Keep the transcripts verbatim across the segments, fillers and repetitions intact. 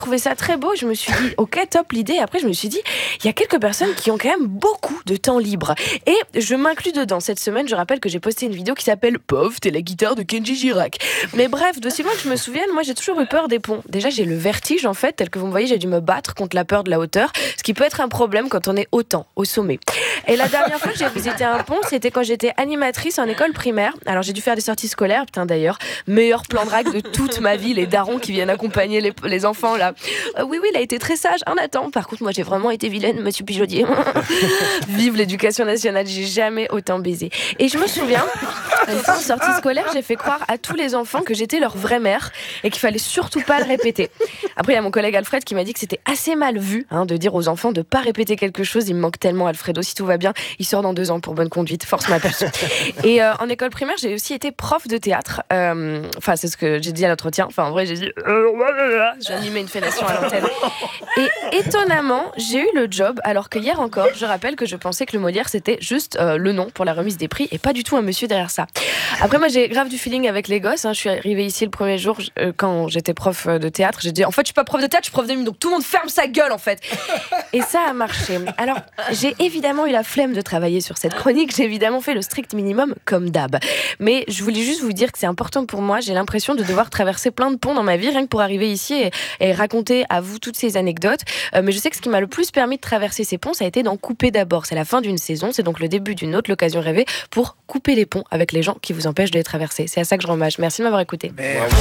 trouvais ça très beau. Je me suis dit, ok, top l'idée. Après, je me suis dit, il y a quelques personnes qui ont quand même beaucoup de temps libre. Et je m'inclus dedans. Cette semaine, je rappelle que j'ai posté une vidéo qui s'appelle « Pof, t'es la guitare de Kenji Girac ». Mais bref, d'aussi loin que je me souvienne, moi, j'ai toujours eu peur des ponts. Déjà, j'ai le vertige, en fait, tel que vous me voyez, j'ai dû me battre contre la peur de la hauteur, ce qui peut être un problème quand on est autant au sommet. Et la dernière fois que j'ai visité un pont, c'était quand j'étais animatrice en école primaire. Alors, j'ai dû faire des sorties scolaires. Putain, d'ailleurs, meilleur plan de drague de toute ma vie, les darons qui viennent accompagner les, les enfants, là. Euh, oui, oui, il a été très sage. Un attend. Par contre, moi, j'ai vraiment été vilaine, monsieur Pigeaudier. Vive l'éducation nationale, j'ai jamais autant baisé. Et je me souviens, une fois en sortie scolaire, j'ai fait croire à tous les enfants que j'étais leur vraie mère et qu'il fallait surtout pas le répéter. Après, il y a mon collègue Alfred qui m'a dit que c'était assez mal vu hein, de dire aux enfants de pas répéter quelque chose. Il me manque tellement, Alfredo. Si tout va bien, il sort dans deux ans pour bonne conduite. Force ma puce. Et euh, en école primaire, j'ai aussi été prof de théâtre. Euh, enfin, c'est ce que j'ai dit à l'entretien. Enfin, en vrai, j'ai dit... J'ai animé une fellation à l'antenne. Et étonnamment, j'ai eu le job, alors que hier encore, je rappelle que je pensais que le Molière, c'était juste euh, le nom pour la remise des prix et pas du tout un monsieur derrière ça. Après, moi, j'ai grave du feeling avec les gosses. Hein. Je suis arrivée ici le premier jour, euh, quand j'étais prof de théâtre. J'ai dit, en fait, je suis pas prof de théâtre, je suis prof de mime, donc tout le monde ferme sa gueule, en fait. Et ça a marché. Alors, j'ai évidemment eu la flemme de travailler sur cette chronique. J'ai évidemment fait le strict minimum, comme d'hab. Mais je voulais juste vous dire que c'est important pour moi. J'ai l'impression de devoir traverser plein de ponts dans ma vie, rien que pour arriver ici et, et raconter à vous toutes ces anecdotes. Euh, mais je sais que ce qui m'a le plus permis de traverser ces ponts, ça a été d'en couper d'abord. C'est la fin d'une saison, c'est donc le début d'une autre, l'occasion rêvée, pour couper les ponts avec les gens qui vous empêchent de les traverser. C'est à ça que je rends hommage. Merci de m'avoir écouté. Merci.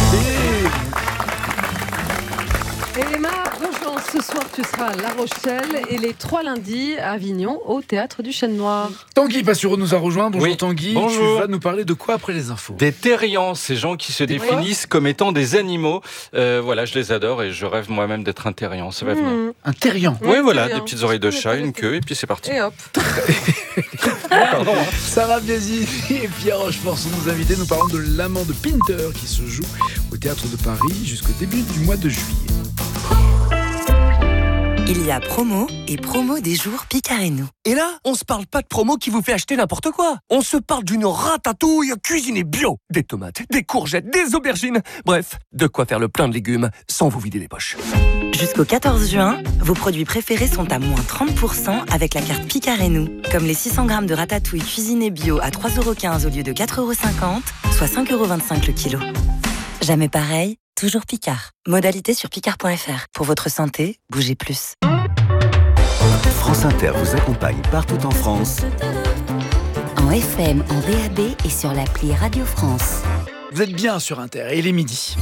Et Emma, rejoins ce soir, tu seras à La Rochelle et les trois lundis à Avignon au Théâtre du Chêne Noir. Tanguy Passureau nous a rejoint. Bonjour oui. Tanguy. Bonjour. Tu vas nous parler de quoi après les infos? Des terriens, ces gens qui se des définissent quoi comme étant des animaux. Euh, voilà, je les adore et je rêve moi-même d'être un terrien. Ça va venir. Mmh. Un terrien. Oui, oui voilà, des petites oreilles de chat, une queue et puis c'est parti. Et hop. Pardon. Sarah Biasi et Pierre Rochefort sont nos invités. Nous parlons de l'amant de Pinter qui se joue au Théâtre de Paris jusqu'au début du mois de juillet. Il y a promo et promo des jours Picard et nous. Et là, on se parle pas de promo qui vous fait acheter n'importe quoi. On se parle d'une ratatouille cuisinée bio. Des tomates, des courgettes, des aubergines. Bref, de quoi faire le plein de légumes sans vous vider les poches. Jusqu'au quatorze juin, vos produits préférés sont à moins trente pour cent avec la carte Picard et nous. Comme les six cents grammes de ratatouille cuisinée bio à trois euros quinze au lieu de quatre euros cinquante, soit cinq euros vingt-cinq le kilo. Jamais pareil, toujours Picard. Modalité sur picard point f r. Pour votre santé, bougez plus. France Inter vous accompagne partout en France. En F M, en D A B et sur l'appli Radio France. Vous êtes bien sur Inter et il est midi.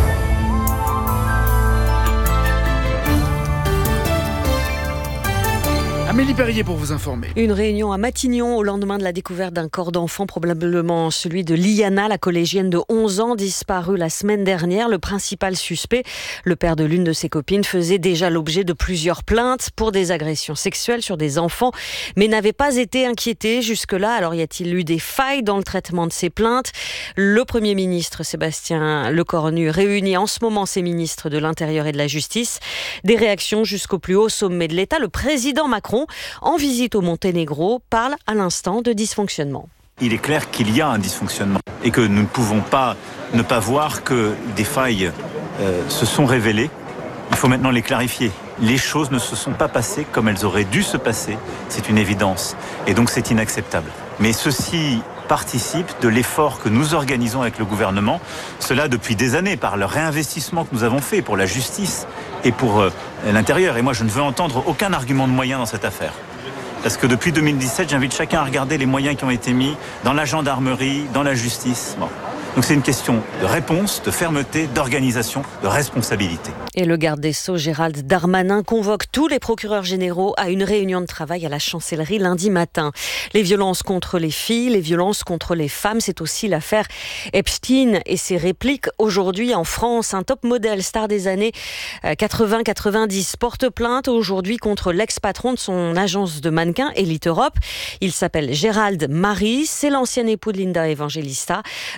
Amélie Perrier pour vous informer. Une réunion à Matignon au lendemain de la découverte d'un corps d'enfant, probablement celui de Liana, la collégienne de onze ans, disparue la semaine dernière. Le principal suspect, le père de l'une de ses copines, faisait déjà l'objet de plusieurs plaintes pour des agressions sexuelles sur des enfants, mais n'avait pas été inquiété jusque-là. Alors y a-t-il eu des failles dans le traitement de ces plaintes ? Le Premier ministre Sébastien Lecornu réunit en ce moment ses ministres de l'Intérieur et de la Justice. Des réactions jusqu'au plus haut sommet de l'État. Le président Macron, en visite au Monténégro, parle à l'instant de dysfonctionnement. Il est clair qu'il y a un dysfonctionnement et que nous ne pouvons pas ne pas voir que des failles euh, se sont révélées. Il faut maintenant les clarifier. Les choses ne se sont pas passées comme elles auraient dû se passer, c'est une évidence. Et donc c'est inacceptable. Mais ceci participe de l'effort que nous organisons avec le gouvernement, cela depuis des années, par le réinvestissement que nous avons fait pour la justice et pour euh, l'intérieur. Et moi, je ne veux entendre aucun argument de moyens dans cette affaire. Parce que depuis deux mille dix-sept, j'invite chacun à regarder les moyens qui ont été mis dans la gendarmerie, dans la justice. Bon. Donc c'est une question de réponse, de fermeté, d'organisation, de responsabilité. Et le garde des Sceaux, Gérald Darmanin, convoque tous les procureurs généraux à une réunion de travail à la chancellerie lundi matin. Les violences contre les filles, les violences contre les femmes, c'est aussi l'affaire Epstein et ses répliques. Aujourd'hui en France, un top modèle star des années quatre-vingts quatre-vingt-dix porte plainte aujourd'hui contre l'ex-patron de son agence de mannequins, Elite Europe. Il s'appelle Gérald Marie, c'est l'ancien époux de Linda Evangelista. Bonjour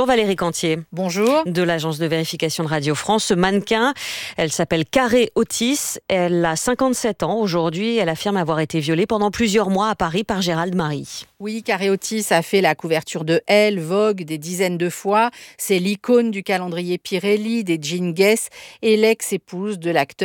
Bonjour Valérie Cantier. Bonjour. De l'agence de vérification de Radio France. Ce mannequin, elle s'appelle Carré Otis. Elle a cinquante-sept ans aujourd'hui. Elle affirme avoir été violée pendant plusieurs mois à Paris par Gérald Marie. Oui, Carré Otis a fait la couverture de Elle, Vogue des dizaines de fois. C'est l'icône du calendrier Pirelli, des jeans Guess et l'ex-épouse de l'acteur